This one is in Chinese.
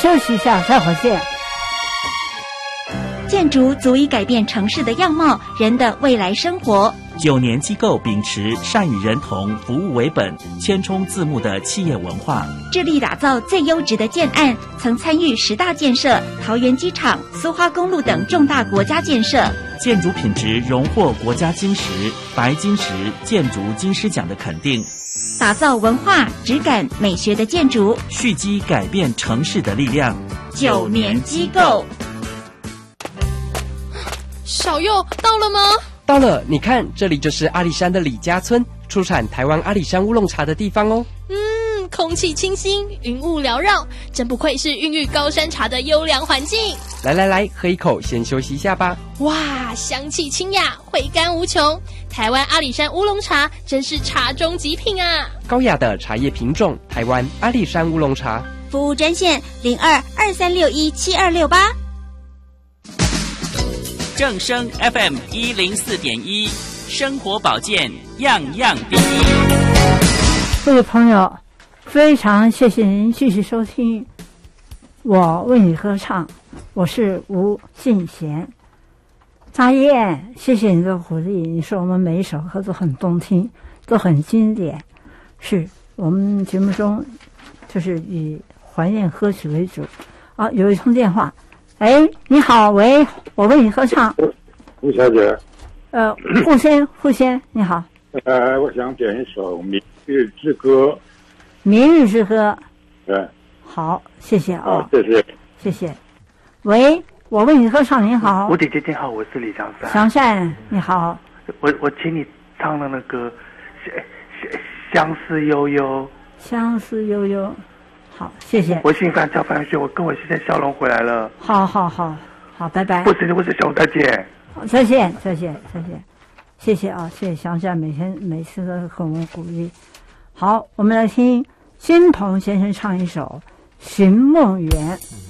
休息一下，再回见。 建筑足以改变城市的样貌，人的未来生活。 9年机构秉持善与人同、服务为本、千冲自牧的企业文化， 致力打造最优质的建案，曾参与10大建设、桃园机场、苏花公路等重大国家建设。 建筑品质荣获国家金石、白金石建筑金狮奖的肯定， 打造文化、质感、美学的建筑， 蓄积改变城市的力量。 9年机构。 小佑到了吗？ 到了，你看，这里就是阿里山的李家村，出产台湾阿里山乌龙茶的地方哦。 空气清新，云雾缭绕，真不愧是孕育高山茶的优良环境。 来，喝一口，先休息一下吧。 哇，香气清雅，回甘无穷。台湾阿里山乌龙茶真是茶中极品啊！ 高雅的茶叶品种，台湾阿里山乌龙茶。 服务专线0223617268。 正声 FM 104.1，生活保健样样第一。 各位朋友，非常谢谢您继续收听我为你歌唱，我是吴信贤。张燕，谢谢你的鼓励，你说我们每一首歌都很动听，都很经典，是我们节目中就是以怀念歌曲为主。有一通电话，你好，喂，我为你歌唱。 吴小姐。 傅先，你好。 我想点一首《明日之歌》。 明日之歌。 对。 好，谢谢啊。谢谢。喂，我为你歌唱，您好。 吴姐姐你好，我是李祥善。 祥善，你好。 我请你唱的那个相思悠悠。 相思悠悠。好，谢谢。 我姓范，叫范轩，我跟我现在笑容回来了。 好，拜拜。 我是小再见。 再见，谢谢啊，谢谢祥善每次都和我们鼓励。好，我们来听金鹏先生唱一首《寻梦园》。